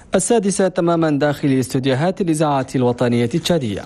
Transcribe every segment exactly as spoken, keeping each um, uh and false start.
السادسة تماما داخل استوديوهات الإذاعة الوطنية التشادية.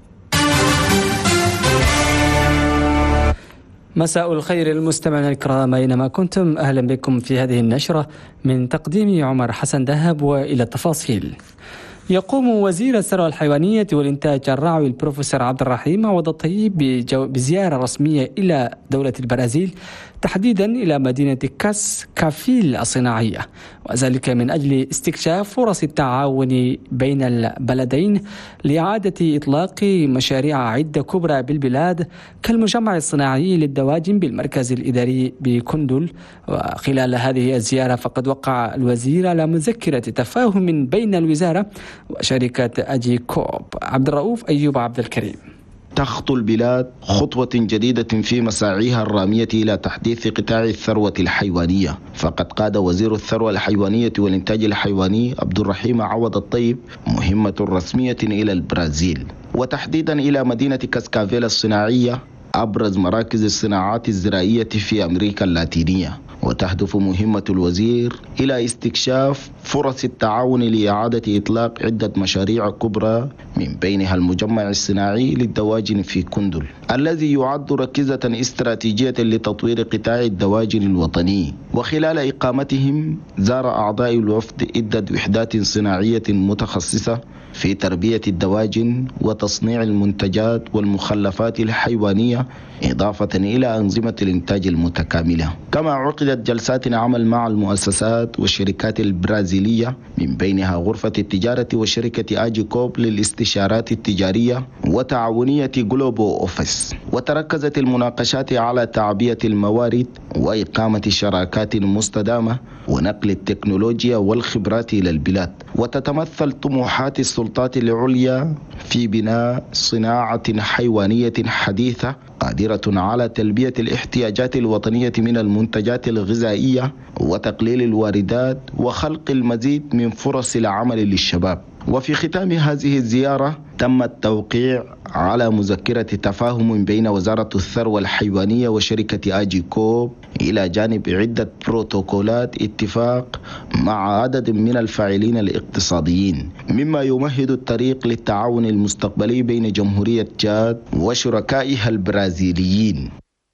مساء الخير المستمعين الكرام أينما كنتم، أهلا بكم في هذه النشرة من تقديم عمر حسن دهب. وإلى التفاصيل. يقوم وزير الثروة الحيوانية والإنتاج الرعوي البروفيسور عبد الرحيم عوض الطيب بزيارة رسمية إلى دولة البرازيل، تحديدا إلى مدينة كاس كافيل الصناعية، وذلك من أجل استكشاف فرص التعاون بين البلدين لإعادة إطلاق مشاريع عدة كبرى بالبلاد كالمجمع الصناعي للدواجن بالمركز الإداري بكندل. وخلال هذه الزيارة فقد وقع الوزير على مذكرة تفاهم بين الوزارة وشركة أجي كوب. عبد الرؤوف أيوب عبد الكريم. تخطو البلاد خطوة جديدة في مساعيها الرامية إلى تحديث قطاع الثروة الحيوانية، فقد قاد وزير الثروة الحيوانية والإنتاج الحيواني عبد الرحيم عوض الطيب مهمة رسمية إلى البرازيل، وتحديدا إلى مدينة كاسكافيل الصناعية، أبرز مراكز الصناعات الزراعية في أمريكا اللاتينية. وتهدف مهمة الوزير إلى استكشاف فرص التعاون لإعادة إطلاق عدة مشاريع كبرى، من بينها المجمع الصناعي للدواجن في كندل الذي يعد ركيزة استراتيجية لتطوير قطاع الدواجن الوطني. وخلال إقامتهم زار أعضاء الوفد عدة وحدات صناعية متخصصة في تربية الدواجن وتصنيع المنتجات والمخلفات الحيوانية، إضافة إلى أنظمة الإنتاج المتكاملة. كما عقدت جلسات عمل مع المؤسسات والشركات البرازيلية، من بينها غرفة التجارة وشركة آجي كوب للاستشارات التجارية وتعاونية جلوبو أوفيس. وتركزت المناقشات على تعبئة الموارد وإقامة شراكات مستدامة ونقل التكنولوجيا والخبرات إلى البلاد. وتتمثل طموحات السلطات العليا في بناء صناعة حيوانية حديثة قادرة على تلبية الاحتياجات الوطنية من المنتجات الغذائية وتقليل الواردات وخلق المزيد من فرص العمل للشباب. وفي ختام هذه الزيارة تم التوقيع على مذكرة تفاهم بين وزارة الثروة الحيوانية وشركة آجي كوب، إلى جانب عدة بروتوكولات اتفاق مع عدد من الفاعلين الاقتصاديين، مما يمهد الطريق للتعاون المستقبلي بين جمهورية تشاد وشركائها البرازيليين.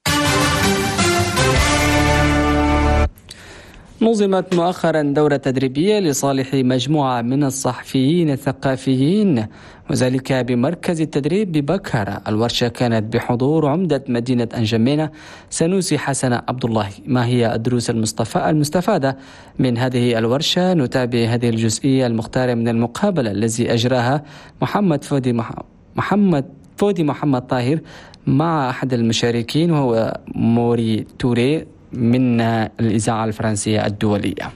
نظمت مؤخرا دورة تدريبية لصالح مجموعة من الصحفيين الثقافيين، وذلك بمركز التدريب ببكر. الورشة كانت بحضور عمدة مدينة أنجمينة سنوسي حسن عبد الله. ما هي الدروس المستفادة من هذه الورشة؟ نتابع هذه الجزئية المختارة من المقابلة الذي أجراها محمد فودي محمد فودي محمد طاهر مع أحد المشاركين وهو موري توري من الإذاعة الفرنسية الدولية.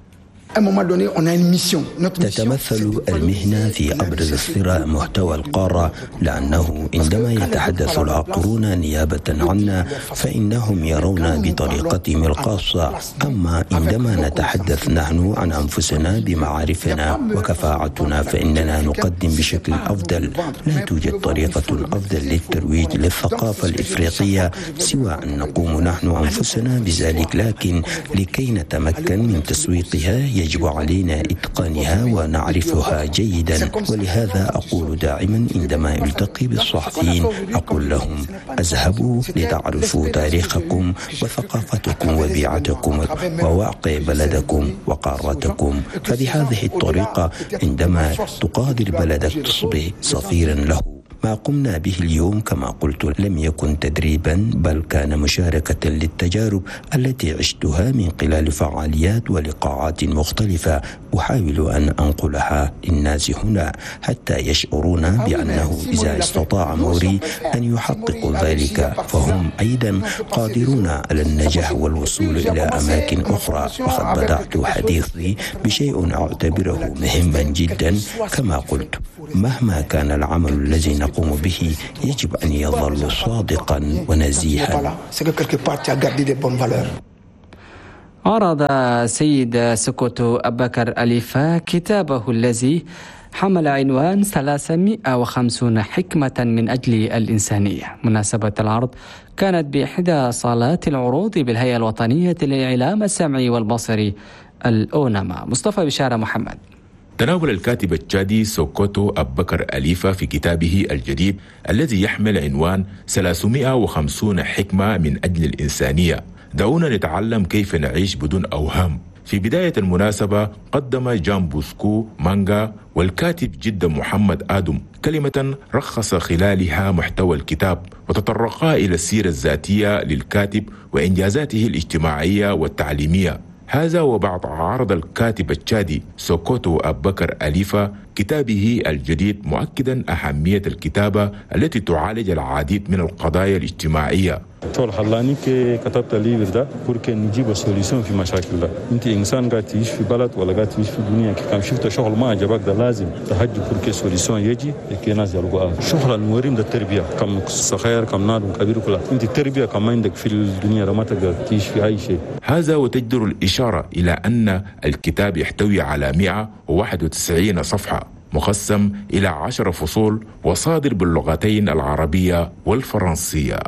تتمثل المهنة في أبرز الثراء محتوى القارة، لأنه عندما يتحدث العاقرون نيابة عنا فإنهم يرون بطريقتهم الخاصة، أما عندما نتحدث نحن عن أنفسنا بمعارفنا وكفاءتنا فإننا نقدم بشكل أفضل. لا توجد طريقة أفضل للترويج للثقافة الإفريقية سوى أن نقوم نحن أنفسنا بذلك، لكن لكي نتمكن من تسويقها يجب علينا إتقانها ونعرفها جيدا. ولهذا أقول دائما عندما ألتقي بالصحفيين أقول لهم اذهبوا لتعرفوا تاريخكم وثقافتكم وبيئتكم وواقع بلدكم وقارتكم، فبهذه الطريقة عندما تقادر بلدك تصبح سفيرا له. ما قمنا به اليوم كما قلت لم يكن تدريبا، بل كان مشاركة للتجارب التي عشتها من خلال فعاليات ولقاءات مختلفة أحاول أن أنقلها للناس هنا حتى يشعرون بأنه إذا استطاع موري أن يحقق ذلك فهم أيضا قادرون على النجاح والوصول إلى أماكن أخرى. وقد بدأت حديثي بشيء أعتبره مهما جدا، كما قلت مهما كان العمل الذي نقوم به يجب أن يظل صادقا ونزيها. عرض سيد سكوتو أبكر أليفا كتابه الذي حمل عنوان ثلاثمائة وخمسين حكمة من أجل الإنسانية. مناسبة العرض كانت بإحدى صالات العروض بالهيئة الوطنية للإعلام السمعي والبصري الأونما. مصطفى بشارة محمد. تناول الكاتب التشادي سوكوتو أبو بكر أليفا في كتابه الجديد الذي يحمل عنوان ثلاثمائة وخمسين حكمة من أجل الإنسانية. دعونا نتعلم كيف نعيش بدون أوهام. في بداية المناسبة قدم جان بوسكو مانغا والكاتب جدا محمد آدم كلمة رخص خلالها محتوى الكتاب، وتطرقا إلى السيرة الذاتية للكاتب وإنجازاته الاجتماعية والتعليمية. هذا وبعد عرض الكاتب التشادي سوكوتو أبو بكر أليفا كتابه الجديد مؤكدا أهمية الكتابة التي تعالج العديد من القضايا الاجتماعية. طول خلاني كي كتبت الليفر ده بوركي نجيب سوليسيون في مشاكل ده. انت انسان قاعد تعيش في بلد ولا قاعد تعيش في الدنيا، كم شفت شغل ما عجبك ده لازم تهجي بوركي سوليسيون يجي لكي ناس يلقوها. شغل المهم ده التربيه، كم صغير كم نادم كبير كلها، انت التربيه كم عندك في الدنيا ما تقدر تعيش في اي شيء. هذا وتجدر الاشاره الى ان الكتاب يحتوي على مئة وواحد وتسعين صفحه مقسم إلى عشر فصول وصادر باللغتين العربية والفرنسية.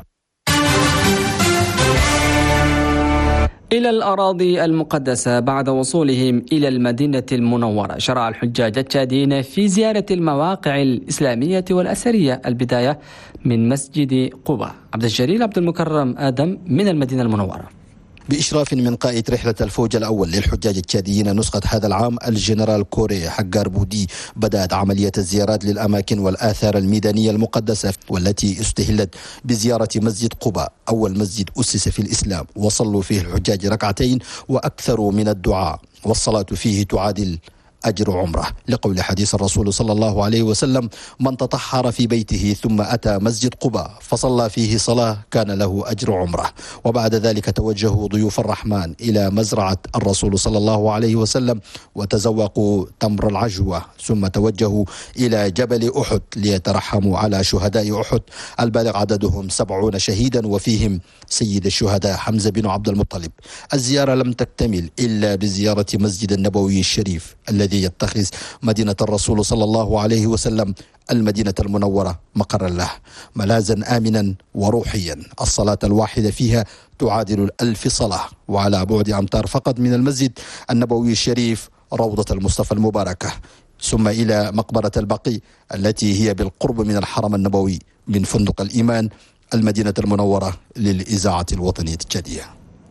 إلى الأراضي المقدسة بعد وصولهم إلى المدينة المنورة، شرع الحجاج التشاديين في زيارة المواقع الإسلامية والأثرية. البداية من مسجد قباء. عبد الجليل عبد المكرم آدم من المدينة المنورة. بإشراف من قائد رحلة الفوج الأول للحجاج التشاديين نسخة هذا العام الجنرال كوري حقار بودي، بدأت عملية الزيارات للأماكن والآثار الميدانية المقدسة، والتي استهلت بزيارة مسجد قباء، أول مسجد أسس في الإسلام وصلوا فيه الحجاج ركعتين وأكثروا من الدعاء، والصلاة فيه تعادل أجر عمره، لقول حديث الرسول صلى الله عليه وسلم: من تطهر في بيته ثم أتى مسجد قباء فصلى فيه صلاة كان له أجر عمره. وبعد ذلك توجهوا ضيوف الرحمن إلى مزرعة الرسول صلى الله عليه وسلم وتزوقوا تمر العجوة، ثم توجهوا إلى جبل أحد ليترحموا على شهداء أحد البالغ عددهم سبعون شهيدا وفيهم سيد الشهداء حمزة بن عبد المطلب. الزيارة لم تكتمل إلا بزيارة مسجد النبوي الشريف الذي يتخذ مدينة الرسول صلى الله عليه وسلم المدينة المنورة مقرا له، ملاذا آمنا وروحيا الصلاة الواحدة فيها تعادل الألف صلاة، وعلى بعد أمتار فقط من المسجد النبوي الشريف روضة المصطفى المباركة، ثم إلى مقبرة البقيع التي هي بالقرب من الحرم النبوي من فندق الإيمان المدينة المنورة للإذاعة الوطنية التشادية.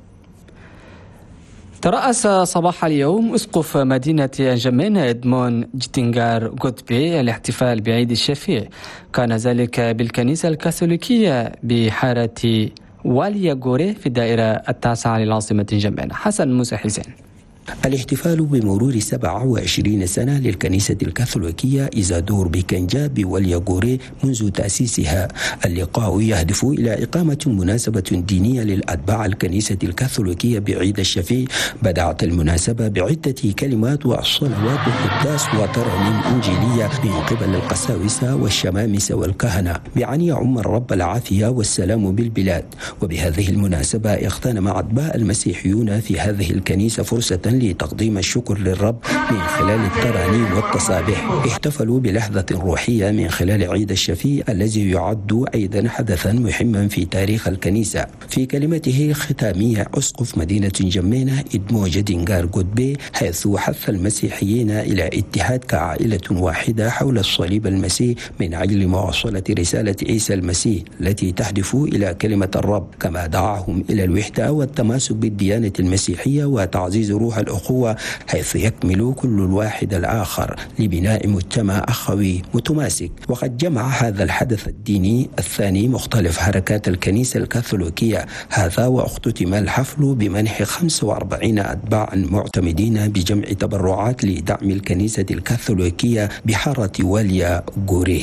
ترأس صباح اليوم أسقف مدينة أنجمين إدمون جتنغار غوتبي الاحتفال بعيد الشفيع. كان ذلك بالكنيسة الكاثوليكية بحارة واليا غوري في الدائرة التاسعة للعاصمة أنجمين. حسن موسى حسين. الاحتفال بمرور سبع وعشرين سنة للكنيسة الكاثوليكية إيزادور بكنجا بولياغوري منذ تأسيسها. اللقاء يهدف إلى إقامة مناسبة دينية للأتباع الكنيسة الكاثوليكية بعيد الشفيع. بدأت المناسبة بعدة كلمات والصلوات والقداس وترانيم إنجيلية من قبل القساوسة والشمامسة والكهنة بأن يعم الرب العافية والسلام بالبلاد. وبهذه المناسبة اغتنم أتباع المسيحيون في هذه الكنيسة فرصة لتقديم الشكر للرب من خلال الترانيم والتصابيح. احتفلوا بلحظة روحية من خلال عيد الشفيع الذي يعد أيضا حدثا مهما في تاريخ الكنيسة. في كلمته الختامية أسقف مدينة جمينة إدمون جتنغار غوتبي حيث حث المسيحيين إلى اتحاد كعائلة واحدة حول الصليب المسيح من أجل مواصلة رسالة عيسى المسيح التي تهدف إلى كلمة الرب، كما دعاهم إلى الوحدة والتماسك بالديانة المسيحية وتعزيز روح الأخوة حيث يكمل كل الواحد الآخر لبناء مجتمع أخوي متماسك. وقد جمع هذا الحدث الديني الثاني مختلف حركات الكنيسة الكاثوليكية هذا، واختتم الحفل بمنح خمسة وأربعين أتباعا معتمدين بجمع تبرعات لدعم الكنيسة الكاثوليكية بحارة واليا غوري.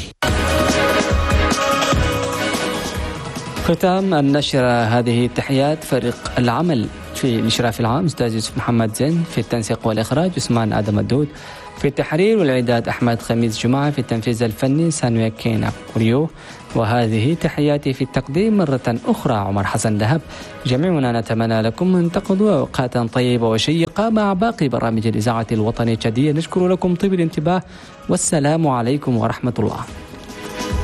ختام النشرة هذه تحيات فريق العمل في الإشراف العام أستاذ يوسف محمد زين، في التنسيق والإخراج عثمان آدم الدود، في التحرير والإعداد أحمد خميس جمعة، في التنفيذ الفني سانويا كينا كوريو. وهذه تحياتي في التقديم مرة أخرى عمر حسن دهب. جميعنا نتمنى لكم أن تقضوا أوقاتا طيبة وشيقة مع باقي برامج الإذاعة الوطنية التشادية. نشكر لكم طيب الانتباه والسلام عليكم ورحمة الله.